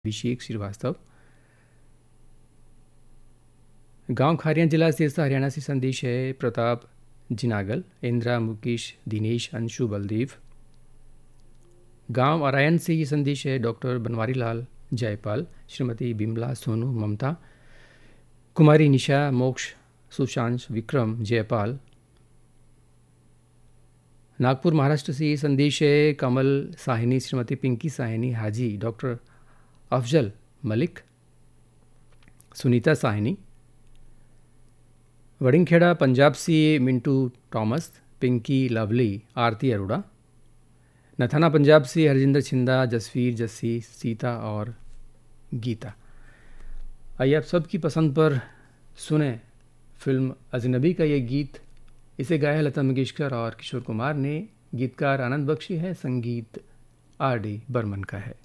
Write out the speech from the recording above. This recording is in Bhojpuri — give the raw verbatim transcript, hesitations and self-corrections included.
अभिषेक श्रीवास्तव। गांव खारियां जिला सिरसा हरियाणा से संदेश है प्रताप जिनागल, इंदिरा, मुकेश, दिनेश, अंशु, बलदेव। गांव अरायन से ये संदेश है डॉक्टर बनवारी लाल जयपाल, श्रीमती बिमला, सोनू, ममता, कुमारी निशा, मोक्ष, सुशांश, विक्रम, जयपाल। नागपुर महाराष्ट्र से ये संदेश है कमल साहिनी, श्रीमती पिंकी साहिनी, हाजी, डॉक्टर अफजल मलिक, सुनीता साहिनी। वड़िंगखेड़ा पंजाब से मिंटू थॉमस, पिंकी, लवली, आरती अरोड़ा। नथाना पंजाब से हरजिंदर छिंदा, जसवीर, जस्सी, सीता और गीता। आइए आप सबकी पसंद पर सुने फिल्म अजनबी का ये गीत। इसे गाया है लता मंगेशकर और किशोर कुमार ने। गीतकार आनंद बख्शी है, संगीत आर डी बर्मन का है।